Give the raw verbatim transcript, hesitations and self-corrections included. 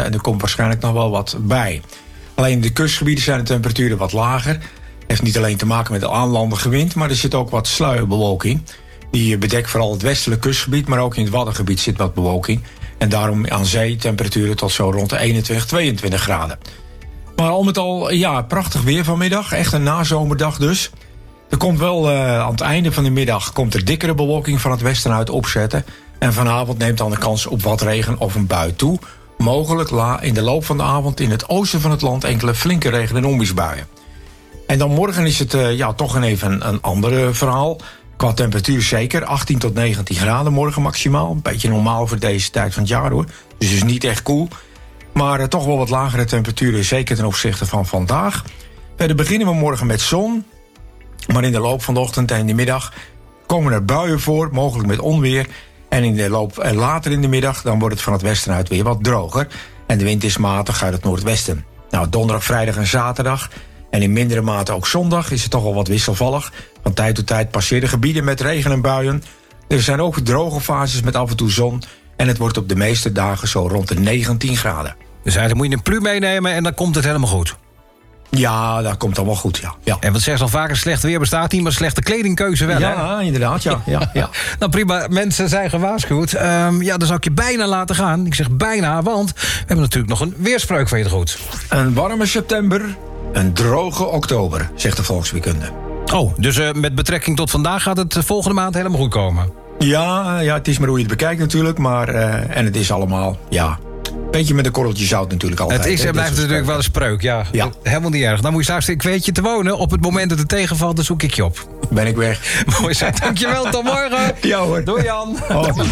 graden en er komt waarschijnlijk nog wel wat bij. Alleen in de kustgebieden zijn de temperaturen wat lager. Heeft niet alleen te maken met de aanlandige wind, maar er zit ook wat sluierbewolking. Die bedekt vooral het westelijk kustgebied, maar ook in het Waddengebied zit wat bewolking. En daarom aan zee temperaturen tot zo rond de eenentwintig, tweeëntwintig graden. Maar al met al, ja, prachtig weer vanmiddag. Echt een nazomerdag dus. Er komt wel uh, aan het einde van de middag komt er dikkere bewolking van het westen uit opzetten. En vanavond neemt dan de kans op wat regen of een bui toe. Mogelijk la in de loop van de avond in het oosten van het land enkele flinke regen- en onweersbuien. En dan morgen is het uh, ja, toch een even een ander verhaal. Qua temperatuur zeker, achttien tot negentien graden morgen maximaal. Een beetje normaal voor deze tijd van het jaar hoor. Dus het is niet echt koel. Maar uh, toch wel wat lagere temperaturen, zeker ten opzichte van vandaag. Verder beginnen we morgen met zon. Maar in de loop van de ochtend en in de middag komen er buien voor, mogelijk met onweer. En in de loop, en later in de middag dan wordt het van het westen uit weer wat droger. En de wind is matig uit het noordwesten. Nou, donderdag, vrijdag en zaterdag en in mindere mate ook zondag is het toch wel wat wisselvallig. Van tijd tot tijd passeren gebieden met regen en buien. Er zijn ook droge fases met af en toe zon. En het wordt op de meeste dagen zo rond de negentien graden. Dus eigenlijk moet je een plu meenemen en dan komt het helemaal goed. Ja, dat komt allemaal goed, ja. ja. En wat zegt al vaker, slecht weer bestaat niet, maar slechte kledingkeuze wel, ja, hè? Inderdaad, ja, ja, ja. Nou prima, mensen zijn gewaarschuwd. Um, ja, dan zou ik je bijna laten gaan. Ik zeg bijna, want we hebben natuurlijk nog een weerspreuk van je goed. Een warme september, een droge oktober, zegt de volksweerkunde. Oh, dus uh, met betrekking tot vandaag gaat het volgende maand helemaal goed komen? Ja, ja, het is maar hoe je het bekijkt natuurlijk, maar uh, en het is allemaal, ja... Beetje met een korreltje zout natuurlijk altijd. Het is en blijft natuurlijk wel een spreuk, ja. ja. Helemaal niet erg. Dan moet je straks, ik weet je te wonen. Op het moment dat het tegenvalt, dan zoek ik je op. Ben ik weg. Mooi zo, dankjewel, tot morgen. Ja hoor. Doei Jan. Oh.